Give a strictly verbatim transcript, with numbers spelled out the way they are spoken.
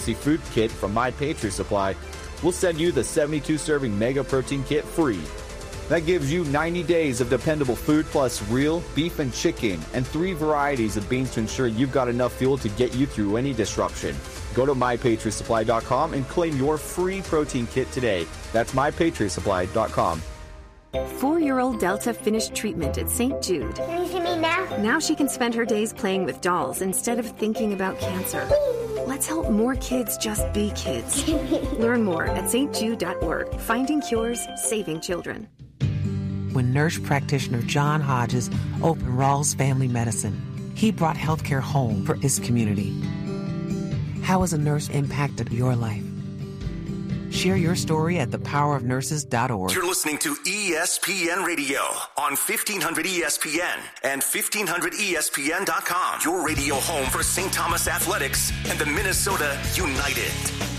Emergency Food Kit from My Patriot Supply, we'll send you the seventy-two serving Mega Protein Kit free. That gives you ninety days of dependable food plus real beef and chicken and three varieties of beans to ensure you've got enough fuel to get you through any disruption. Go to my patriot supply dot com and claim your free protein kit today. That's my patriot supply dot com. Four-year-old Delta finished treatment at Saint Jude. Can you see me now? Now she can spend her days playing with dolls instead of thinking about cancer. Let's help more kids just be kids. Learn more at s t jude dot org. Finding cures, saving children. When nurse practitioner John Hodges opened Rawls Family Medicine, he brought healthcare home for his community. How has a nurse impacted your life? Share your story at the power of nurses dot org. You're listening to E S P N Radio on fifteen hundred E S P N and fifteen hundred E S P N dot com. Your radio home for Saint Thomas Athletics and the Minnesota United.